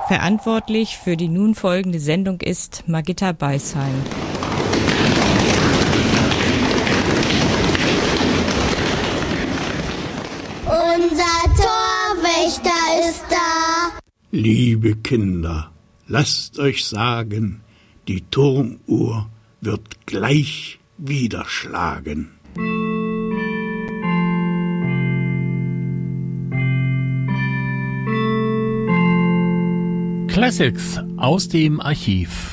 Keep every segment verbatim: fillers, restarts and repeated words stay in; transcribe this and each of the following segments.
Verantwortlich für die nun folgende Sendung ist Margitta Beisheim. Unser Torwächter ist da. Liebe Kinder, lasst euch sagen, die Turmuhr wird gleich wieder schlagen. Classics aus dem Archiv.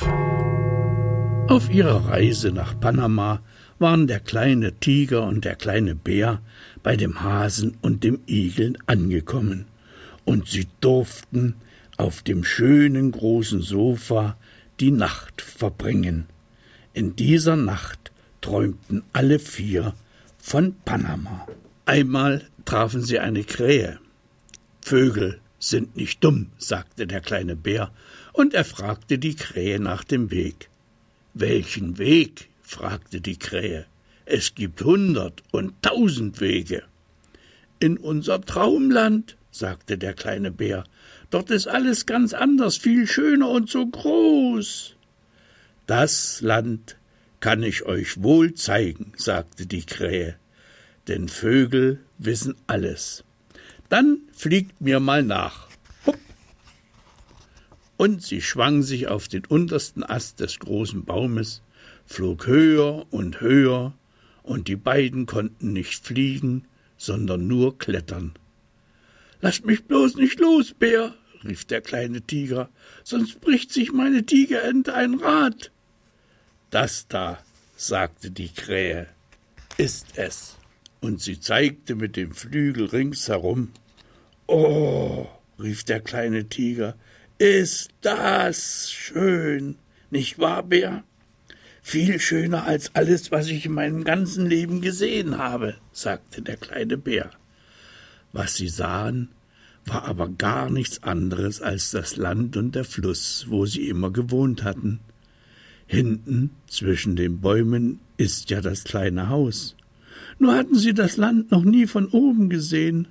Auf ihrer Reise nach Panama waren der kleine Tiger und der kleine Bär bei dem Hasen und dem Igel angekommen, und sie durften auf dem schönen großen Sofa die Nacht verbringen. In dieser Nacht träumten alle vier von Panama. Einmal trafen sie eine Krähe. »Vögel sind nicht dumm«, sagte der kleine Bär, und er fragte die Krähe nach dem Weg. »Welchen Weg?« fragte die Krähe. »Es gibt hundert und tausend Wege.« »In unser Traumland«, sagte der kleine Bär, »dort ist alles ganz anders, viel schöner und so groß.« »Das Land kann ich euch wohl zeigen«, sagte die Krähe, »denn Vögel wissen alles. Dann fliegt mir mal nach.« Hupp. Und sie schwang sich auf den untersten Ast des großen Baumes, flog höher und höher, und die beiden konnten nicht fliegen, sondern nur klettern. »Lass mich bloß nicht los, Bär«, rief der kleine Tiger, »sonst bricht sich meine Tigerente ein Rad.« »Das da«, sagte die Krähe, »ist es.« Und sie zeigte mit dem Flügel ringsherum. »Oh«, rief der kleine Tiger, »ist das schön, nicht wahr, Bär?« »Viel schöner als alles, was ich in meinem ganzen Leben gesehen habe«, sagte der kleine Bär. Was sie sahen, war aber gar nichts anderes als das Land und der Fluss, wo sie immer gewohnt hatten. Hinten, zwischen den Bäumen, ist ja das kleine Haus. Nur hatten sie das Land noch nie von oben gesehen.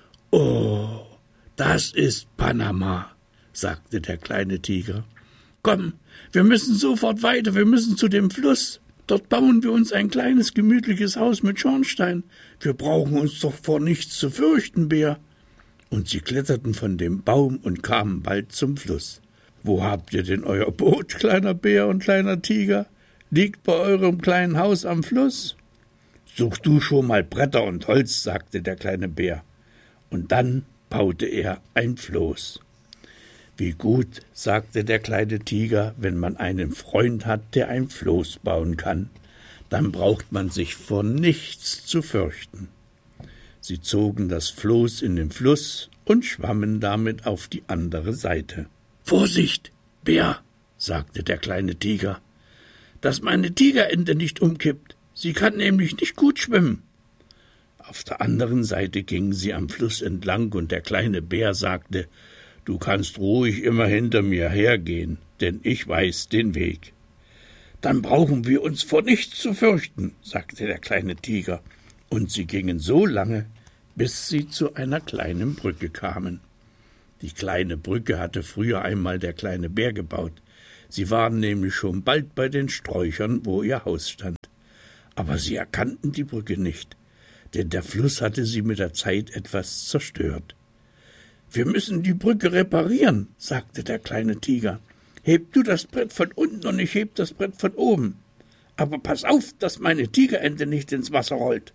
»Oh, das ist Panama«, sagte der kleine Tiger. »Komm, wir müssen sofort weiter, wir müssen zu dem Fluss. Dort bauen wir uns ein kleines, gemütliches Haus mit Schornstein. Wir brauchen uns doch vor nichts zu fürchten, Bär.« Und sie kletterten von dem Baum und kamen bald zum Fluss. »Wo habt ihr denn euer Boot, kleiner Bär und kleiner Tiger? Liegt bei eurem kleinen Haus am Fluss?« »Such du schon mal Bretter und Holz«, sagte der kleine Bär. Und dann baute er ein Floß. »Wie gut«, sagte der kleine Tiger, »wenn man einen Freund hat, der ein Floß bauen kann. Dann braucht man sich vor nichts zu fürchten.« Sie zogen das Floß in den Fluss und schwammen damit auf die andere Seite. »Vorsicht, Bär«, sagte der kleine Tiger, »dass meine Tigerente nicht umkippt. Sie kann nämlich nicht gut schwimmen.« Auf der anderen Seite gingen sie am Fluss entlang, und der kleine Bär sagte, »Du kannst ruhig immer hinter mir hergehen, denn ich weiß den Weg.« »Dann brauchen wir uns vor nichts zu fürchten«, sagte der kleine Tiger, und sie gingen so lange, bis sie zu einer kleinen Brücke kamen. Die kleine Brücke hatte früher einmal der kleine Bär gebaut. Sie waren nämlich schon bald bei den Sträuchern, wo ihr Haus stand. Aber sie erkannten die Brücke nicht, denn der Fluss hatte sie mit der Zeit etwas zerstört. »Wir müssen die Brücke reparieren«, sagte der kleine Tiger. »Heb du das Brett von unten und ich heb das Brett von oben. Aber pass auf, dass meine Tigerente nicht ins Wasser rollt.«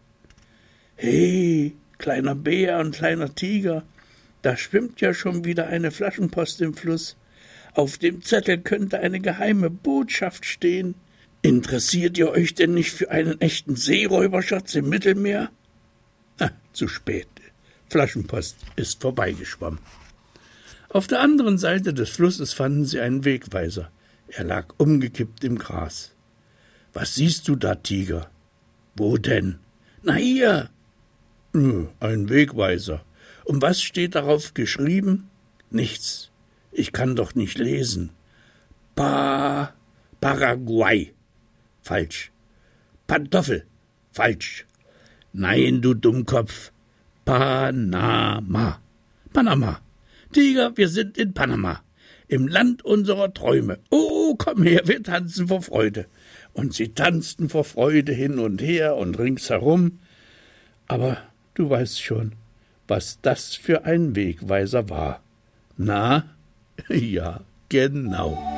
»Hey, kleiner Bär und kleiner Tiger, da schwimmt ja schon wieder eine Flaschenpost im Fluss. Auf dem Zettel könnte eine geheime Botschaft stehen. Interessiert ihr euch denn nicht für einen echten Seeräuberschatz im Mittelmeer?« Ah, zu spät. Flaschenpost ist vorbeigeschwommen. Auf der anderen Seite des Flusses fanden sie einen Wegweiser. Er lag umgekippt im Gras. »Was siehst du da, Tiger?« »Wo denn?« »Na hier!« »Hm, ein Wegweiser. Und was steht darauf geschrieben?« »Nichts. Ich kann doch nicht lesen.« »Pa... Paraguay.« »Falsch.« »Pantoffel.« »Falsch.« »Nein, du Dummkopf. Panama. Panama. Tiger, wir sind in Panama. im Land unserer Träume. Oh, komm her, wir tanzen vor Freude. Und sie tanzten vor Freude hin und her und ringsherum. Aber du weißt schon, was das für ein Wegweiser war. Na, ja, genau.